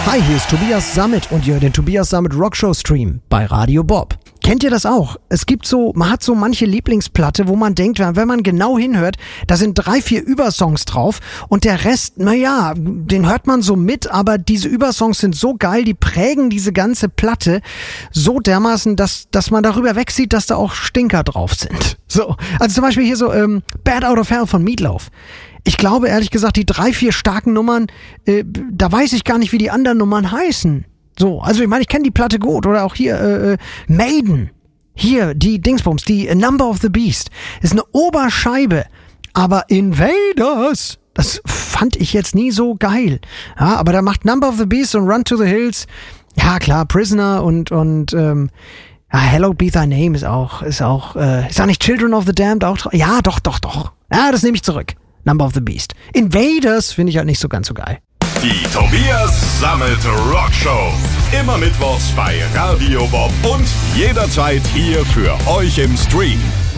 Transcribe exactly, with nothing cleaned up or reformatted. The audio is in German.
Hi, hier ist Tobias Sammet und ihr hört den Tobias Sammet Rockshow Stream bei Radio Bob. Kennt ihr das auch? Es gibt so, man hat so manche Lieblingsplatte, wo man denkt, wenn man genau hinhört, da sind drei, vier Übersongs drauf und der Rest, naja, den hört man so mit, aber diese Übersongs sind so geil, die prägen diese ganze Platte so dermaßen, dass, dass man darüber wegsieht, dass da auch Stinker drauf sind. So, also zum Beispiel hier so ähm, Bad Out of Hell von Meatloaf. Ich glaube, ehrlich gesagt, die drei, vier starken Nummern, äh, da weiß ich gar nicht, wie die anderen Nummern heißen. So, also ich meine, ich kenne die Platte gut. Oder auch hier, äh, Maiden. Hier, die Dingsbums, die Number of the Beast. Ist eine Oberscheibe. Aber Invaders, das fand ich jetzt nie so geil. Ja, aber da macht Number of the Beast und Run to the Hills. Ja, klar, Prisoner und, und, ähm, ja, Hallowed Be Thy Name ist auch, ist auch, äh, ist auch nicht Children of the Damned auch drauf? Ja, doch, doch, doch. Ja, das nehme ich zurück. Number of the Beast. Invaders finde ich halt nicht so ganz so geil. Die Tobias Sammet Rockshow. Immer mittwochs bei Radio Bob und jederzeit hier für euch im Stream.